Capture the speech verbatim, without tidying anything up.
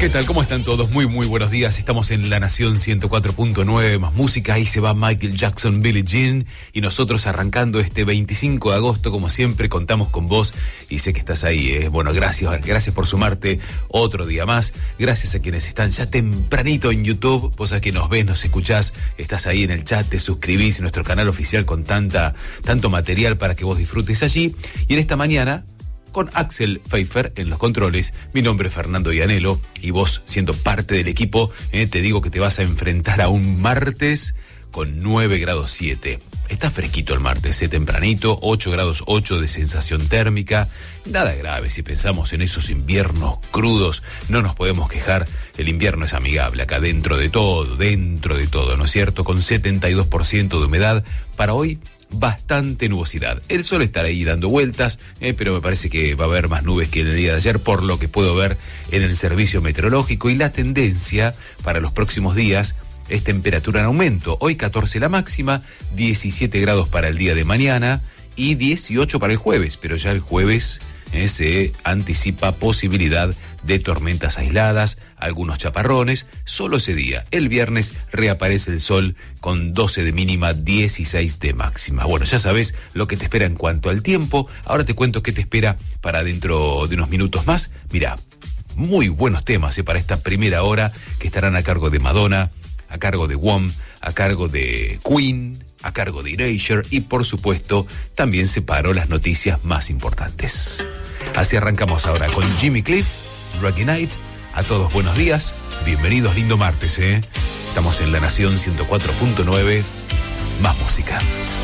¿Qué tal? ¿Cómo están todos? Muy, muy buenos días. Estamos en La Nación ciento cuatro punto nueve, más música. Ahí se va Michael Jackson, Billie Jean. Y nosotros arrancando este veinticinco de agosto, como siempre, contamos con vos. Y sé que estás ahí, ¿eh? Bueno, gracias, gracias por sumarte otro día más. Gracias a quienes están ya tempranito en YouTube. Vos sabés que nos ves, nos escuchás, estás ahí en el chat, te suscribís a nuestro canal oficial con tanta, tanto material para que vos disfrutes allí. Y en esta mañana, con Axel Pfeiffer en los controles, mi nombre es Fernando Ianello y vos, siendo parte del equipo, eh, te digo que te vas a enfrentar a un martes con nueve grados siete. Está fresquito el martes, eh, tempranito, ocho grados ocho de sensación térmica. Nada grave si pensamos en esos inviernos crudos, no nos podemos quejar. El invierno es amigable acá dentro de todo, dentro de todo, ¿no es cierto? Con setenta y dos por ciento de humedad para hoy. Bastante nubosidad. El sol estará ahí dando vueltas, eh, pero me parece que va a haber más nubes que en el día de ayer, por lo que puedo ver en el servicio meteorológico. Y la tendencia para los próximos días es temperatura en aumento. Hoy catorce la máxima, diecisiete grados para el día de mañana y dieciocho para el jueves. Pero ya el jueves eh, se anticipa posibilidad de tormentas aisladas, algunos chaparrones, solo ese día. El viernes reaparece el sol con doce de mínima, dieciséis de máxima. Bueno, ya sabes lo que te espera en cuanto al tiempo. Ahora te cuento qué te espera para dentro de unos minutos más. Mirá, muy buenos temas eh, para esta primera hora que estarán a cargo de Madonna, a cargo de Wham, a cargo de Queen, a cargo de Erasure y por supuesto también separo las noticias más importantes. Así arrancamos ahora con Jimmy Cliff, Rocky Night. A todos buenos días, bienvenidos, lindo martes, ¿eh? Estamos en La Nación ciento cuatro punto nueve, más música.